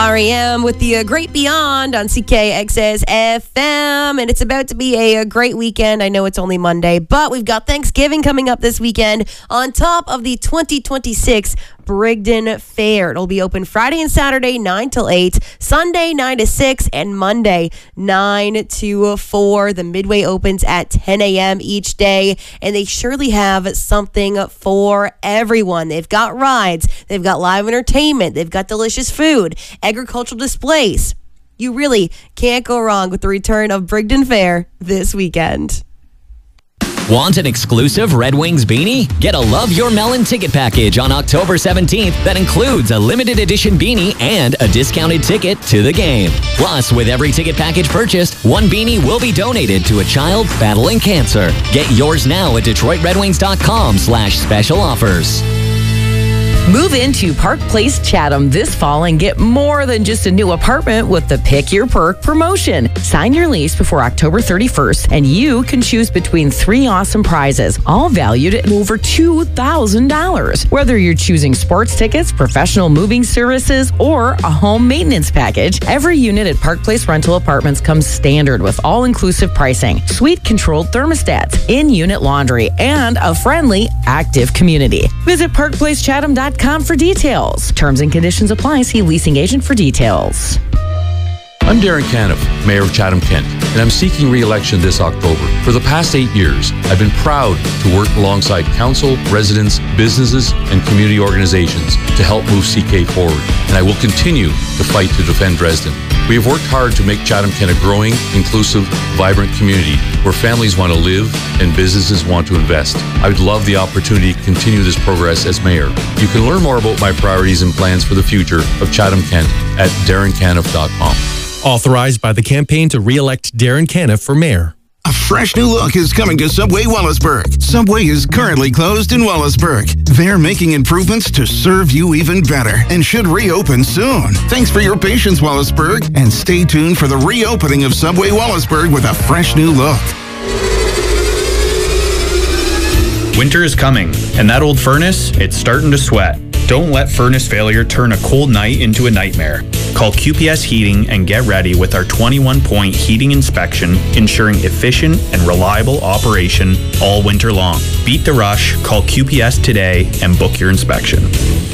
REM with the Great Beyond on CKXS FM, and it's about to be a great weekend. I know it's only Monday, but we've got Thanksgiving coming up this weekend on top of the 2026 Brigden Fair. It'll be open Friday and Saturday 9 till 8, Sunday 9 to 6, and Monday 9 to 4. The Midway opens at 10 a.m. each day, and they surely have something for everyone. They've got rides, they've got live entertainment, they've got delicious food, agricultural displays. You really can't go wrong with the return of Brigden Fair this weekend. Want an exclusive Red Wings beanie? Get a Love Your Melon ticket package on October 17th that includes a limited edition beanie and a discounted ticket to the game. Plus, with every ticket package purchased, one beanie will be donated to a child battling cancer. Get yours now at DetroitRedWings.com/special offers. Move into Park Place Chatham this fall and get more than just a new apartment with the Pick Your Perk promotion. Sign your lease before October 31st and you can choose between 3 awesome prizes, all valued at over $2,000. Whether you're choosing sports tickets, professional moving services, or a home maintenance package, every unit at Park Place Rental Apartments comes standard with all-inclusive pricing, suite-controlled thermostats, in-unit laundry, and a friendly, active community. Visit parkplacechatham.com for details. Terms and conditions apply. See leasing agent for details. I'm Darren Caniff, Mayor of Chatham-Kent, and I'm seeking re-election this October. For the past 8 years, I've been proud to work alongside council, residents, businesses, and community organizations to help move CK forward, and I will continue to fight to defend Dresden. We have worked hard to make Chatham-Kent a growing, inclusive, vibrant community where families want to live and businesses want to invest. I would love the opportunity to continue this progress as mayor. You can learn more about my priorities and plans for the future of Chatham-Kent at darrencaniff.com. Authorized by the campaign to re-elect Darren Caniff for mayor. A fresh new look is coming to Subway Wallaceburg. Subway is currently closed in Wallaceburg. They're making improvements to serve you even better and should reopen soon. Thanks for your patience, Wallaceburg, and stay tuned for the reopening of Subway Wallaceburg with a fresh new look. Winter is coming, and that old furnace, it's starting to sweat. Don't let furnace failure turn a cold night into a nightmare. Call QPS Heating and get ready with our 21-point heating inspection, ensuring efficient and reliable operation all winter long. Beat the rush, call QPS today, and book your inspection.